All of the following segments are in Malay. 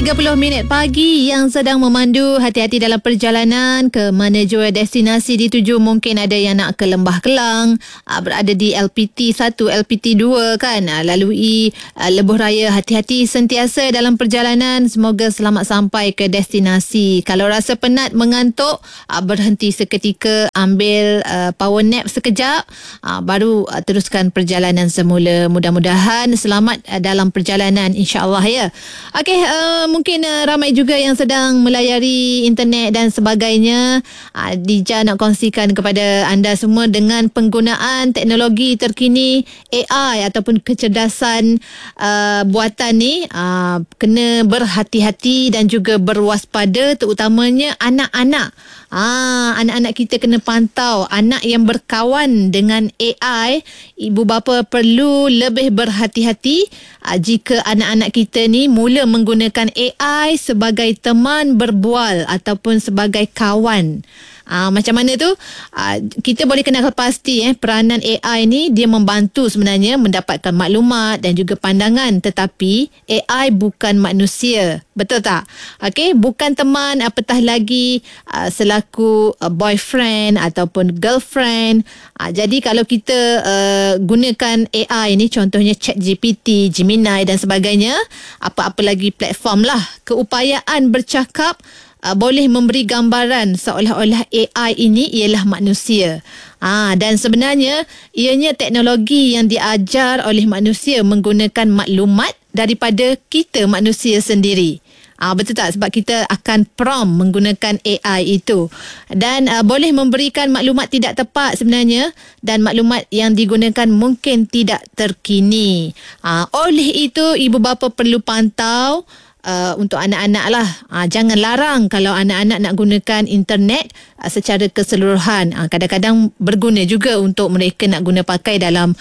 6.30 pagi yang sedang memandu hati-hati dalam perjalanan ke mana jua destinasi dituju. Mungkin ada yang nak ke Lembah Kelang, berada di LPT 1, LPT 2 kan, lalui Lebuh Raya. Hati-hati sentiasa dalam perjalanan, semoga selamat sampai ke destinasi. Kalau rasa penat, mengantuk, berhenti seketika, ambil power nap sekejap, baru teruskan perjalanan semula. Mudah-mudahan selamat dalam perjalanan, insya-Allah ya. Okey, mungkin ramai juga yang sedang melayari internet dan sebagainya. Dija nak kongsikan kepada anda semua dengan penggunaan teknologi terkini AI ataupun kecerdasan buatan ni, kena berhati-hati dan juga berwaspada, terutamanya anak-anak. Anak-anak kita kena pantau. Anak yang berkawan dengan AI, ibu bapa perlu lebih berhati-hati jika anak-anak kita ni mula menggunakan AI sebagai teman berbual ataupun sebagai kawan. Macam mana tu? Kita boleh kenal pasti peranan AI ni, dia membantu sebenarnya mendapatkan maklumat dan juga pandangan, tetapi AI bukan manusia. Betul tak? Okey, bukan teman, apatah lagi selaku boyfriend ataupun girlfriend. Jadi kalau kita gunakan AI ni, contohnya ChatGPT, Gemini dan sebagainya, apa-apa lagi platform lah, keupayaan bercakap boleh memberi gambaran seolah-olah AI ini ialah manusia. Dan sebenarnya ianya teknologi yang diajar oleh manusia menggunakan maklumat daripada kita manusia sendiri. Betul tak? Sebab kita akan prompt menggunakan AI itu, dan boleh memberikan maklumat tidak tepat sebenarnya, dan maklumat yang digunakan mungkin tidak terkini. Oleh itu ibu bapa perlu pantau untuk anak-anak lah. Jangan larang kalau anak-anak nak gunakan internet secara keseluruhan. Kadang-kadang berguna juga untuk mereka nak guna pakai dalam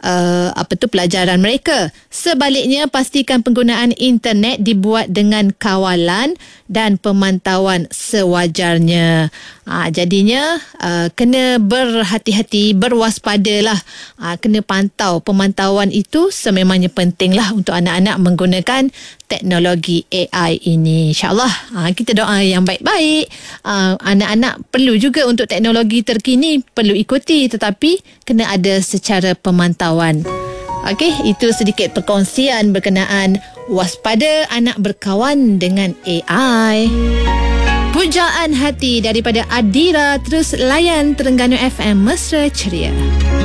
pelajaran mereka. Sebaliknya, pastikan penggunaan internet dibuat dengan kawalan dan pemantauan sewajarnya. Jadinya kena berhati-hati, berwaspadalah. Kena pantau. Pemantauan itu sememangnya penting lah untuk anak-anak menggunakan teknologi AI ini. InsyaAllah kita doa yang baik-baik. Anak-anak perlu juga untuk teknologi terkini, perlu ikuti, tetapi kena ada secara pemantauan. Okey, itu sedikit perkongsian berkenaan waspada anak berkawan dengan AI. Pujaan hati daripada Adira, terus layan Terengganu FM Mesra Ceria.